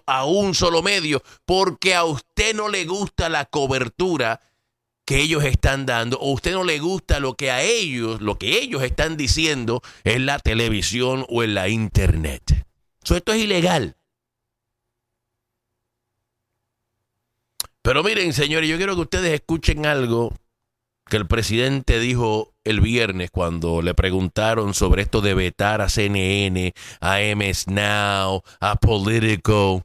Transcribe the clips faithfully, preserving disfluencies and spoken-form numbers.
a un solo medio porque a usted no le gusta la cobertura que ellos están dando o a usted no le gusta lo que a ellos, lo que ellos están diciendo en la televisión o en la internet. So, esto es ilegal. Pero miren, señores, yo quiero que ustedes escuchen algo que el presidente dijo el viernes cuando le preguntaron sobre esto de vetar a C N N, a M S Now, a Politico.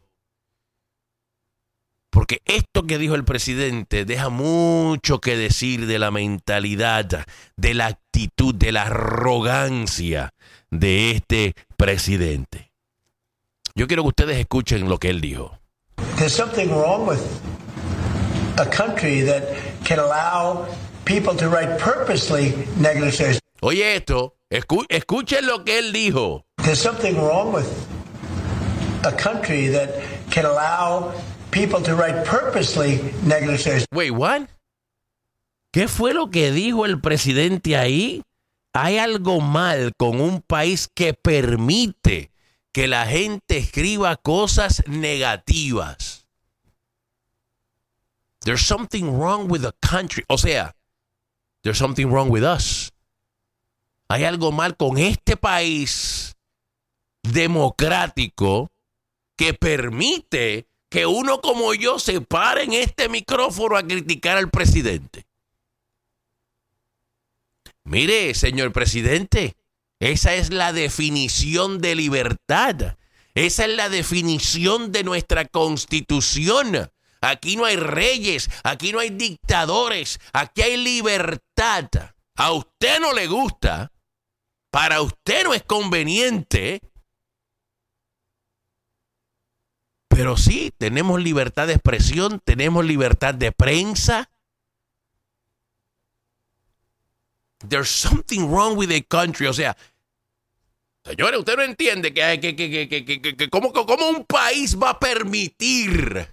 Porque esto que dijo el presidente deja mucho que decir de la mentalidad, de la actitud, de la arrogancia de este presidente. Yo quiero que ustedes escuchen lo que él dijo. There's something wrong with a country that can allow people to write purposely negative stories. Oye esto, escu- escuchen lo que él dijo. There's something wrong with a country that can allow people to write purposely negative stories. Wait, what? ¿Qué fue lo que dijo el presidente ahí? Hay algo mal con un país que permite que la gente escriba cosas negativas. There's something wrong with the country. O sea, there's something wrong with us. Hay algo mal con este país democrático que permite que uno como yo se pare en este micrófono a criticar al presidente. Mire, señor presidente, esa es la definición de libertad. Esa es la definición de nuestra Constitución. Aquí no hay reyes, aquí no hay dictadores, aquí hay libertad. A usted no le gusta, para usted no es conveniente, pero sí, tenemos libertad de expresión, tenemos libertad de prensa. There's something wrong with the country. O sea, señores, usted no entiende que, que, que, que, que, que, que cómo, cómo un país va a permitir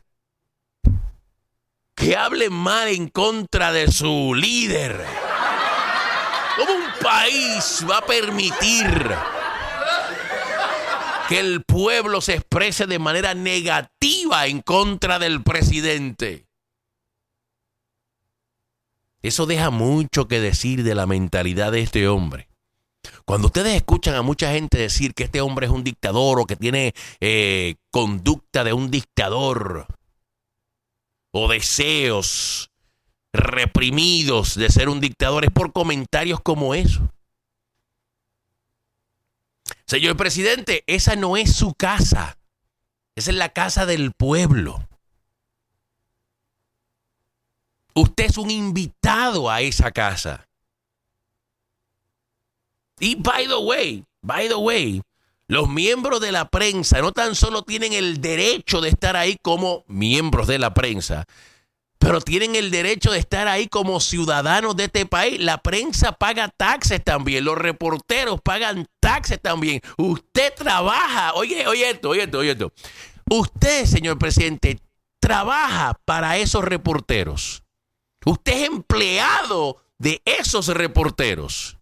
que hable mal en contra de su líder. ¿Cómo un país va a permitir que el pueblo se exprese de manera negativa en contra del presidente? Eso deja mucho que decir de la mentalidad de este hombre. Cuando ustedes escuchan a mucha gente decir que este hombre es un dictador o que tiene eh, conducta de un dictador o deseos reprimidos de ser un dictador, es por comentarios como eso. Señor presidente, esa no es su casa. Esa es la casa del pueblo. Usted es un invitado a esa casa. Y by the way, by the way, los miembros de la prensa no tan solo tienen el derecho de estar ahí como miembros de la prensa, pero tienen el derecho de estar ahí como ciudadanos de este país. La prensa paga taxes también, los reporteros pagan taxes también. Usted trabaja, oye, oye esto, oye esto, oye esto. Usted, señor presidente, trabaja para esos reporteros. Usted es empleado de esos reporteros.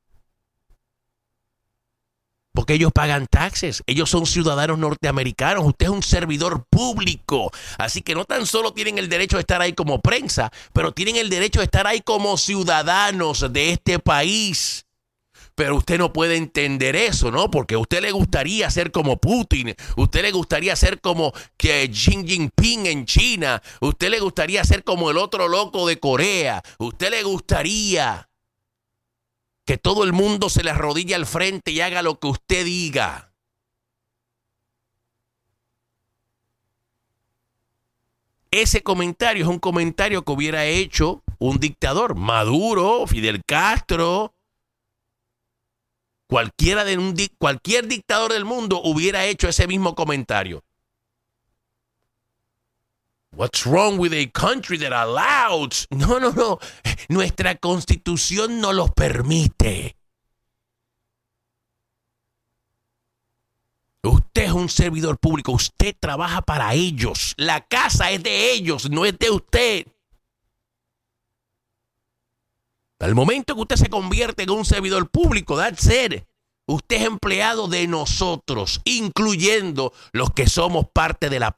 Porque ellos pagan taxes. Ellos son ciudadanos norteamericanos. Usted es un servidor público. Así que no tan solo tienen el derecho de estar ahí como prensa, pero tienen el derecho de estar ahí como ciudadanos de este país. Pero usted no puede entender eso, ¿no? Porque a usted le gustaría ser como Putin. A usted le gustaría ser como que Xi Jinping en China. A usted le gustaría ser como el otro loco de Corea. A usted le gustaría que todo el mundo se le arrodille al frente y haga lo que usted diga. Ese comentario es un comentario que hubiera hecho un dictador. Maduro, Fidel Castro, cualquiera de un, cualquier dictador del mundo hubiera hecho ese mismo comentario. What's wrong with a country that allows? No, no, no. Nuestra Constitución no los permite. Usted es un servidor público. Usted trabaja para ellos. La casa es de ellos, no es de usted. Al momento que usted se convierte en un servidor público, that's it. Usted es empleado de nosotros, incluyendo los que somos parte de la